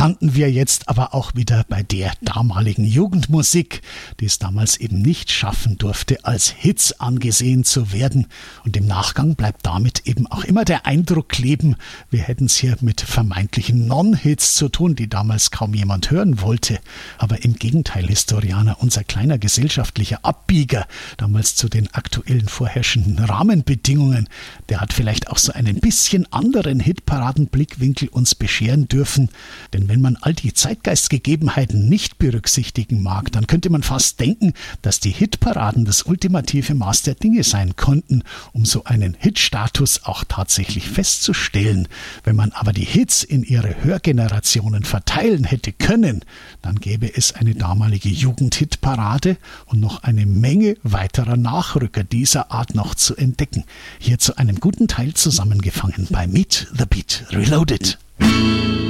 landen wir jetzt aber auch wieder bei der damaligen Jugendmusik, die es damals eben nicht schaffen durfte, als Hits angesehen zu werden. Und im Nachgang bleibt damit eben auch immer der Eindruck kleben, wir hätten es hier mit vermeintlichen Non-Hits zu tun, die damals kaum jemand hören wollte. Aber im Gegenteil, Historianer, unser kleiner gesellschaftlicher Abbieger, damals zu den aktuellen vorherrschenden Rahmenbedingungen, der hat vielleicht auch so einen bisschen anderen Hitparadenblickwinkel uns bescheren dürfen. Denn wenn man all die Zeitgeistgegebenheiten nicht berücksichtigen mag, dann könnte man fast denken, dass die Hitparaden das ultimative Maß der Dinge sein konnten, um so einen Hitstatus auch tatsächlich festzustellen. Wenn man aber die Hits in ihre Hörgenerationen verteilen hätte können, dann gäbe es eine damalige Jugendhitparade und noch eine Menge weiterer Nachrücker dieser Art noch zu entdecken. Hier zu einem guten Teil zusammengefangen bei Meet the Beat Reloaded.